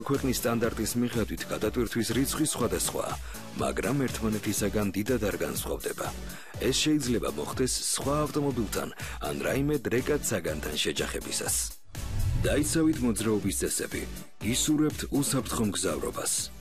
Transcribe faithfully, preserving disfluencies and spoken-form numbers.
ქვეყნის სტანდარტის მიხედვით გადატვირთვის რიცხვი სხვადასხვაა, მაგრამ ერთმანეთისაგან დიდად არ განსხვავდება. ეს შეიძლება მოხდეს სხვა ავტომობილთან ან რაიმე დრეკად საგანთან შეჯახებისას. დაიცავით მოძრაობის წესები, ისურვებთ უსაფრთხო მგზავრობას.